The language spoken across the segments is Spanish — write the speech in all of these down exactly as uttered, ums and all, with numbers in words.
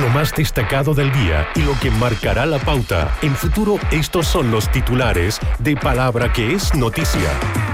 lo más destacado del día y lo que marcará la pauta. En Futuro, estos son los titulares de Palabra que es noticia.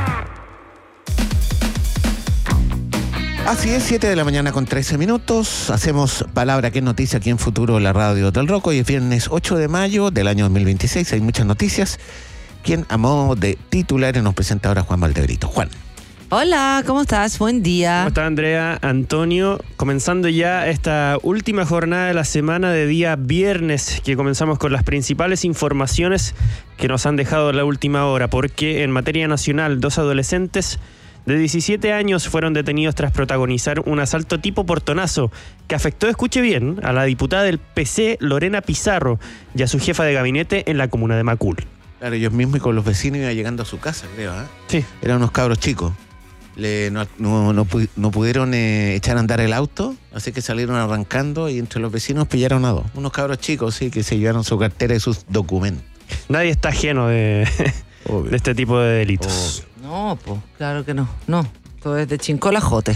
Así es, siete de la mañana con trece minutos. Hacemos Palabra que es noticia aquí en Futuro, la radio del Roco. Y es viernes ocho de mayo del año dos mil veintiséis. Hay muchas noticias. Quien a modo de titulares nos presenta ahora Juan Valdebrito. Juan. Hola, ¿cómo estás? Buen día. ¿Cómo está, Andrea? Antonio, comenzando ya esta última jornada de la semana de día viernes, que comenzamos con las principales informaciones que nos han dejado la última hora, porque en materia nacional, dos adolescentes de diecisiete años fueron detenidos tras protagonizar un asalto tipo portonazo que afectó, escuche bien, a la diputada del P C, Lorena Pizarro, y a su jefa de gabinete en la comuna de Macul. Claro, ellos mismos y con los vecinos iban llegando a su casa, creo, ¿eh? Sí. Eran unos cabros chicos. Le, no, no, no, no pudieron eh, echar a andar el auto, así que salieron arrancando y entre los vecinos pillaron a dos. Unos cabros chicos, sí, que se llevaron su cartera y sus documentos. Nadie está ajeno de, de este tipo de delitos. Obvio. No, pues, claro que no. No, todo es de Chincolajote.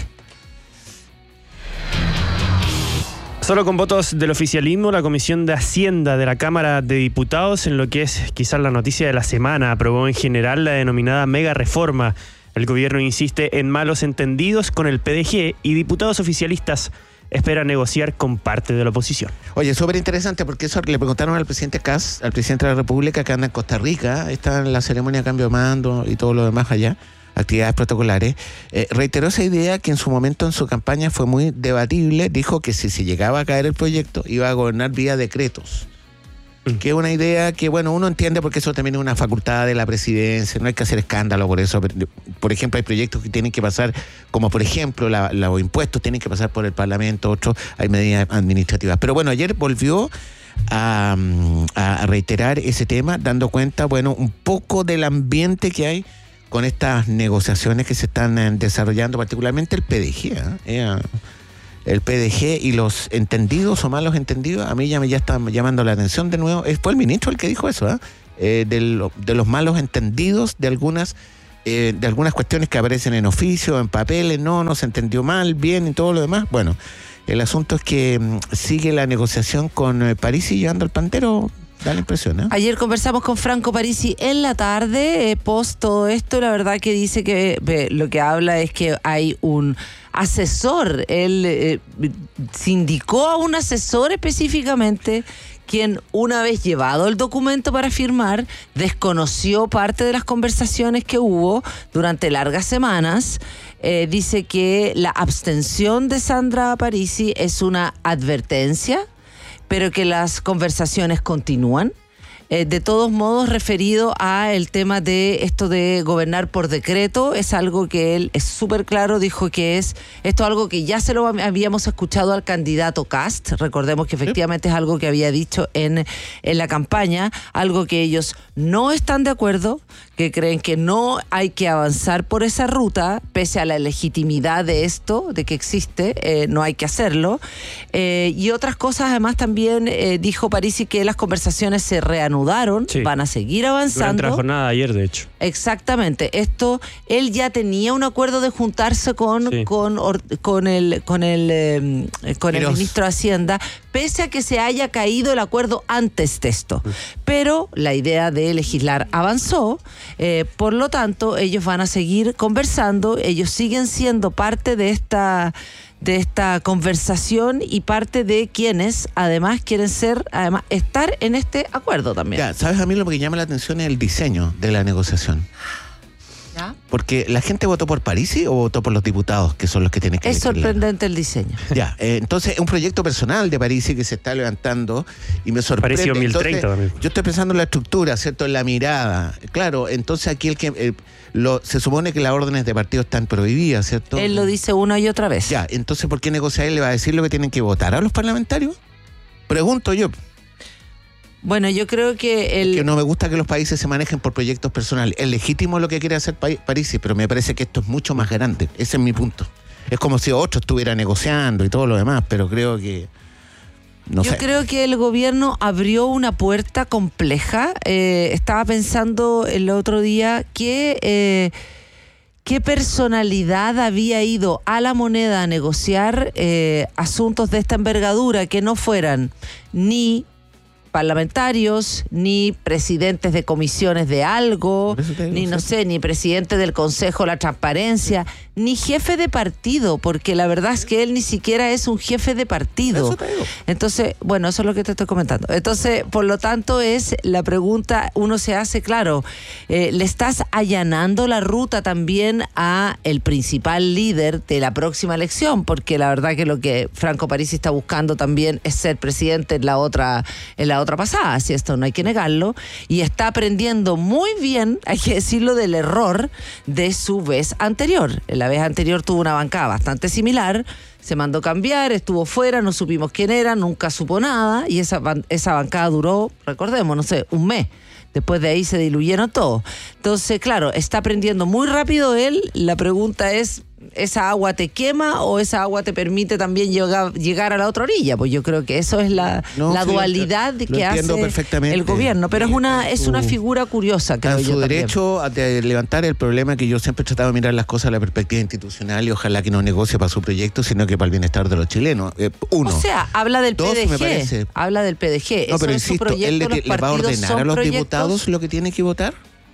Solo con votos del oficialismo, la Comisión de Hacienda de la Cámara de Diputados, en lo que es quizás la noticia de la semana, aprobó en general la denominada mega reforma. El gobierno insiste en malos entendidos con el P D G y diputados oficialistas esperan negociar con parte de la oposición. Oye, súper interesante porque eso le preguntaron al presidente Kass, al presidente de la República, que anda en Costa Rica, está en la ceremonia de cambio de mando y todo lo demás allá, actividades protocolares. Eh, reiteró esa idea que en su momento en su campaña fue muy debatible. Dijo que si se llegaba a caer el proyecto iba a gobernar vía decretos. Que es una idea que, bueno, uno entiende porque eso también es una facultad de la presidencia, no hay que hacer escándalo por eso. Por ejemplo, hay proyectos que tienen que pasar, como por ejemplo la, los impuestos tienen que pasar por el Parlamento, otros hay medidas administrativas. Pero bueno, ayer volvió a, a reiterar ese tema, dando cuenta, bueno, un poco del ambiente que hay con estas negociaciones que se están desarrollando, particularmente el P D G, ¿eh? Eh, el P D G y los entendidos o malos entendidos, a mí ya me ya están llamando la atención de nuevo. Fue el ministro el que dijo eso, ¿eh? Eh, de, lo, de los malos entendidos de algunas eh, de algunas cuestiones que aparecen en oficio, en papeles, no, no se entendió mal, bien y todo lo demás. Bueno, el asunto es que mmm, sigue la negociación con eh, Parisi llevando el pantero. Da la impresión, ¿eh? Ayer conversamos con Franco Parisi en la tarde, eh, post todo esto, la verdad que dice que eh, lo que habla es que hay un asesor, él eh, sindicó a un asesor específicamente, quien una vez llevado el documento para firmar, desconoció parte de las conversaciones que hubo durante largas semanas. Eh, dice que la abstención de Sandra Parisi es una advertencia, pero que las conversaciones continúan. Eh, de todos modos, referido a el tema de esto de gobernar por decreto, es algo que él es súper claro, dijo que es esto algo que ya se lo habíamos escuchado al candidato Kast, recordemos que efectivamente es algo que había dicho en, en la campaña, algo que ellos no están de acuerdo, que creen que no hay que avanzar por esa ruta, pese a la legitimidad de esto, de que existe, eh, no hay que hacerlo. Eh, y otras cosas, además también eh, dijo Parisi que las conversaciones se reanudaron, sí, van a seguir avanzando. Durante la jornada de ayer, de hecho. Exactamente. Esto, él ya tenía un acuerdo de juntarse con, sí. con, con el, con el, eh, con el ministro de Hacienda, pese a que se haya caído el acuerdo antes de esto. Mm. Pero la idea de legislar avanzó, eh, por lo tanto, ellos van a seguir conversando, ellos siguen siendo parte de esta de esta conversación y parte de quienes además quieren ser, además estar en este acuerdo también. Ya, ¿sabes? A mí lo que llama la atención es el diseño de la negociación. ¿Ya? Porque la gente votó por Parisi o votó por los diputados, que son los que tienen que Es sorprendente el diseño. Ya, eh, entonces es un proyecto personal de Parisi que se está levantando y me sorprende. Pareció mil treinta también. Yo estoy pensando en la estructura, ¿cierto? En la mirada. Claro, entonces aquí el que eh, lo, se supone que las órdenes de partido están prohibidas, ¿cierto? Él lo dice una y otra vez. Ya, entonces ¿por qué negociar? ¿Le va a decir lo que tienen que votar a los parlamentarios? Pregunto yo. Bueno, yo creo que el... Que no me gusta que los países se manejen por proyectos personales. Es legítimo lo que quiere hacer Parisi, pero me parece que esto es mucho más grande. Ese es mi punto. Es como si otro estuviera negociando y todo lo demás, pero creo que... No Yo sé. creo que el gobierno abrió una puerta compleja. Eh, estaba pensando el otro día que... Eh, ¿qué personalidad había ido a La Moneda a negociar eh, asuntos de esta envergadura que no fueran ni parlamentarios, ni presidentes de comisiones de algo, digo, ni no sé, ni presidente del Consejo de la Transparencia, ni jefe de partido, porque la verdad es que él ni siquiera es un jefe de partido. Eso te digo. Entonces, bueno, eso es lo que te estoy comentando. Entonces, por lo tanto, es la pregunta, uno se hace, claro, eh, le estás allanando la ruta también a el principal líder de la próxima elección, porque la verdad que lo que Franco Parisi está buscando también es ser presidente en la otra, en la otra otra pasada, si esto no hay que negarlo, y está aprendiendo muy bien, hay que decirlo, del error de su vez anterior. En la vez anterior tuvo una bancada bastante similar, se mandó cambiar, estuvo fuera, no supimos quién era, nunca supo nada, y esa, esa bancada duró, recordemos, no sé, un mes. Después de ahí se diluyeron todos. Entonces, claro, está aprendiendo muy rápido él. La pregunta es, ¿esa agua te quema o esa agua te permite también llegar, llegar a la otra orilla? Pues yo creo que eso es la, no, la sí, dualidad lo, que hace el gobierno. Pero es una, es una figura curiosa, creo yo. Su derecho a de levantar el problema, que yo siempre he tratado de mirar las cosas a la perspectiva institucional y ojalá que no negocie para su proyecto, sino que para el bienestar de los chilenos. Eh, uno. O sea, habla del Dos, P D G. Me parece. Habla del P D G. No, eso pero es insisto, su proyecto, él le, los le va a ordenar a los proyectos. diputados lo que tiene que votar.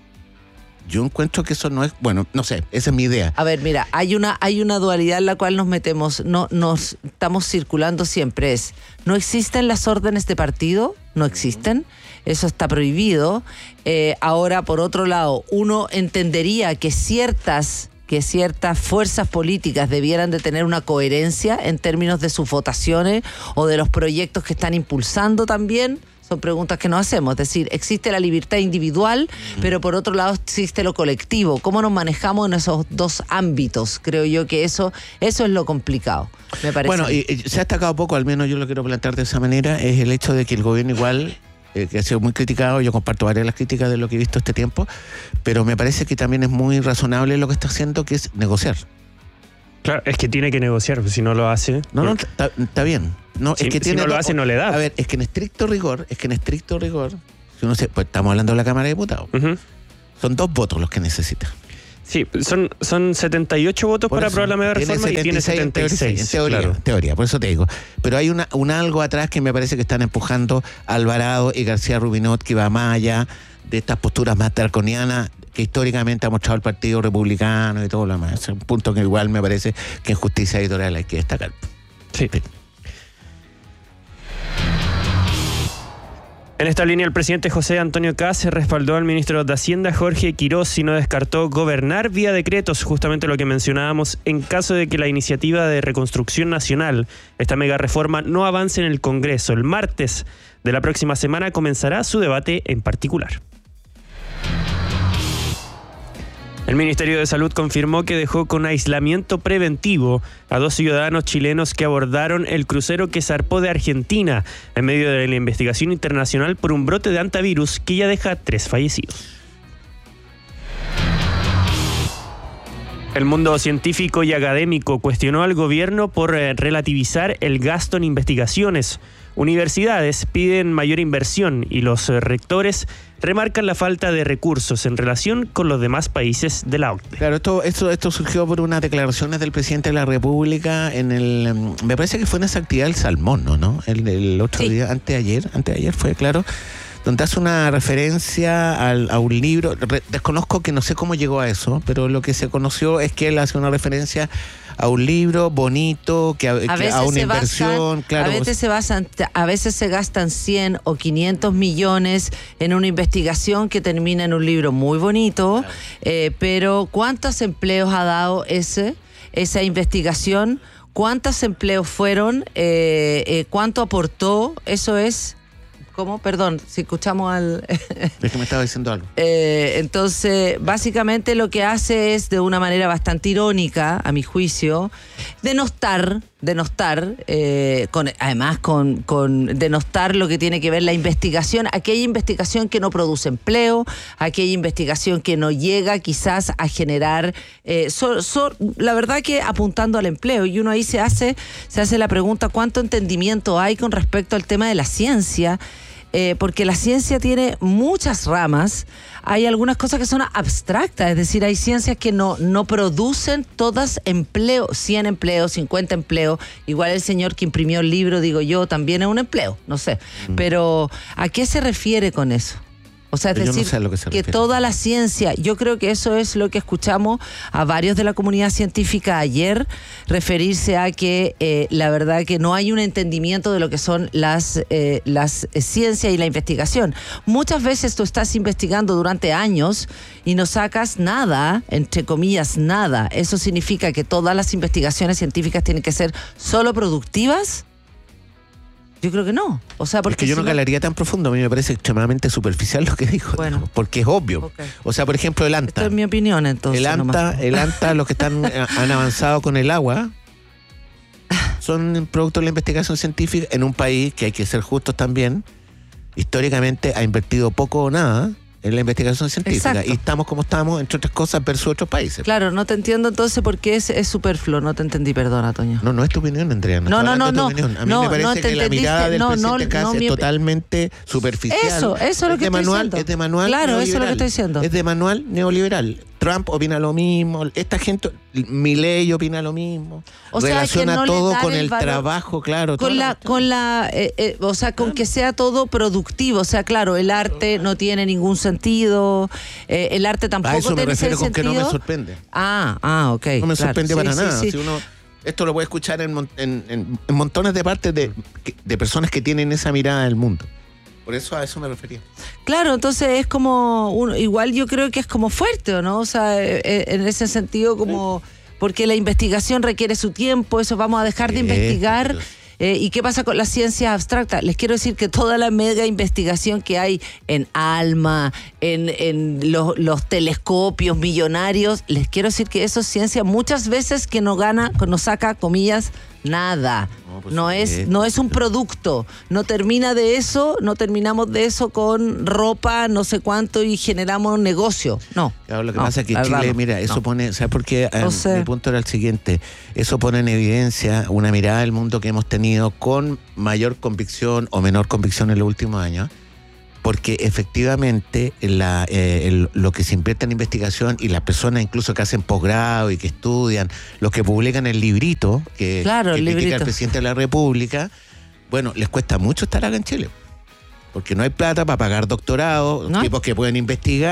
Yo encuentro que eso no es, bueno, no sé, esa es mi idea. A ver, mira, hay una hay una dualidad en la cual nos metemos, no nos estamos circulando siempre, es, no existen las órdenes de partido, no existen, eso está prohibido. Eh, ahora, por otro lado, uno entendería que ciertas que ciertas fuerzas políticas debieran de tener una coherencia en términos de sus votaciones o de los proyectos que están impulsando también. Son preguntas que nos hacemos, es decir, existe la libertad individual, mm. pero por otro lado existe lo colectivo. ¿Cómo nos manejamos en esos dos ámbitos? Creo yo que eso eso es lo complicado, me parece. Bueno, y, y se ha destacado poco, al menos yo lo quiero plantear de esa manera, es el hecho de que el gobierno igual, eh, que ha sido muy criticado, yo comparto varias de las críticas de lo que he visto este tiempo, pero me parece que también es muy razonable lo que está haciendo, que es negociar. Claro, es que tiene que negociar, si no lo hace. No, no, está, está bien. No, si, es que si tiene no lo hace, no le da. A ver, es que en estricto rigor, es que en estricto rigor, si uno se, pues estamos hablando de la Cámara de Diputados. Uh-huh. Son dos votos los que necesita. Sí, son, son setenta y ocho votos por para aprobar la media reforma y tiene setenta y seis. En teoría, claro. en teoría, por eso te digo. Pero hay una, un algo atrás que me parece que están empujando a Alvarado y García Rubinot, que va más allá de estas posturas más draconianas que históricamente ha mostrado el Partido Republicano y todo lo demás. Es un punto que igual me parece que en justicia editorial hay que destacar. Sí. sí. En esta línea, el presidente José Antonio Kast respaldó al ministro de Hacienda, Jorge Quiroz, y no descartó gobernar vía decretos, justamente lo que mencionábamos, en caso de que la iniciativa de reconstrucción nacional, esta mega reforma, no avance en el Congreso. El martes de la próxima semana comenzará su debate en particular. El Ministerio de Salud confirmó que dejó con aislamiento preventivo a dos ciudadanos chilenos que abordaron el crucero que zarpó de Argentina en medio de la investigación internacional por un brote de hantavirus que ya deja tres fallecidos. El mundo científico y académico cuestionó al gobierno por relativizar el gasto en investigaciones. Universidades piden mayor inversión y los rectores remarcan la falta de recursos en relación con los demás países de la O C D E. Claro, esto, esto, esto surgió por unas declaraciones del presidente de la República en el, me parece que fue en esa actividad del Salmón, ¿no? ¿no? El, el otro sí. día, anteayer, anteayer fue, claro, donde hace una referencia al, a un libro. Re, desconozco que no sé cómo llegó a eso, pero lo que se conoció es que él hace una referencia a un libro bonito, que a, a, que a una inversión. Basan, claro. A veces se basan, a veces se gastan cien o quinientos millones en una investigación que termina en un libro muy bonito, claro. eh, pero ¿cuántos empleos ha dado ese, esa investigación? ¿Cuántos empleos fueron? Eh, eh, ¿Cuánto aportó? Eso es... ¿Cómo? Perdón, si escuchamos al... Es que me estaba diciendo algo. Eh, entonces, básicamente lo que hace es, de una manera bastante irónica, a mi juicio, denostar, denostar, eh, con, además con, con denostar lo que tiene que ver la investigación, aquella investigación que no produce empleo, aquella investigación que no llega quizás a generar, eh, so, so, la verdad que apuntando al empleo, y uno ahí se hace, se hace la pregunta, ¿cuánto entendimiento hay con respecto al tema de la ciencia? eh, porque la ciencia tiene muchas ramas, hay algunas cosas que son abstractas, es decir, hay ciencias que no, no producen todas empleo, cien empleos, cincuenta empleos, igual el señor que imprimió el libro, digo yo, también es un empleo, no sé, mm. pero ¿a qué se refiere con eso? O sea, es Pero decir, yo no sé a lo que, se que refiere. toda la ciencia, yo creo que eso es lo que escuchamos a varios de la comunidad científica ayer, referirse a que eh, la verdad que no hay un entendimiento de lo que son las, eh, las eh, ciencias y la investigación. Muchas veces tú estás investigando durante años y no sacas nada, entre comillas, nada. ¿Eso significa que todas las investigaciones científicas tienen que ser solo productivas? Yo creo que no. O sea, porque es que yo si no calaría tan profundo. A mí me parece extremadamente superficial lo que dijo. Bueno. Digamos, porque es obvio. Okay. O sea, por ejemplo, el ANTA. Esto es mi opinión, entonces. El ANTA, nomás. el ANTA, los que están han avanzado con el agua, son producto de la investigación científica en un país que, hay que ser justos también, históricamente ha invertido poco o nada en la investigación científica. Exacto. Y estamos como estamos, entre otras cosas, versus otros países. Claro, no te entiendo entonces por qué es, es superfluo. No te entendí, perdona, Toño. No, no es tu opinión, Andrea. No, estoy no, hablando no, de tu no. opinión. A mí No, me parece no te que la entendiste. mirada del No, presidente no, Kass no, es mi- totalmente superficial. Eso, eso es lo que de estoy manual, diciendo. Es de manual Claro, eso es lo que neoliberal. estoy diciendo. Es de manual neoliberal. Trump opina lo mismo, esta gente, Milei opina lo mismo. O sea, Relaciona que no le todo dan con el el valor- trabajo, claro. Con toda la, cuestión. con la, eh, eh, o sea, con que sea todo productivo. O sea, claro, el arte no tiene ningún sentido. Eh, el arte tampoco A eso me tiene ese refiero con que no me sentido. sorprende. Ah, ah, ok. No me claro. sorprende Sí, para sí, nada. sí. Si uno, esto lo puede escuchar en, mon- en- en- en montones de partes de, de personas que tienen esa mirada del mundo. Por eso a eso me refería. Claro, entonces es como, un, igual yo creo que es como fuerte, ¿o no? O sea, eh, eh, en ese sentido como, porque la investigación requiere su tiempo, eso vamos a dejar de Sí, investigar. pero- Eh, ¿Y qué pasa con las ciencias abstractas? Les quiero decir que toda la mega investigación que hay en ALMA, en, en los, los telescopios millonarios, les quiero decir que eso es ciencia muchas veces que no gana, no saca, comillas, nada. No, pues No sí. es, no es un producto. No termina de eso, no terminamos de eso con ropa, no sé cuánto, y generamos un negocio. No. Claro, lo que no, pasa es que la verdad Chile, no. mira, eso No. pone, ¿sabes por qué? Eh, No sé. Mi punto era el siguiente, eso pone en evidencia una mirada del mundo que hemos tenido con mayor convicción o menor convicción en los últimos años, porque efectivamente la, eh, el- lo que se invierte en investigación y las personas incluso que hacen posgrado y que estudian, los que publican el librito que, Claro, que el critica librito. al presidente de la República, bueno, les cuesta mucho estar acá en Chile, porque no hay plata para pagar doctorados, ¿No? tipos que pueden investigar.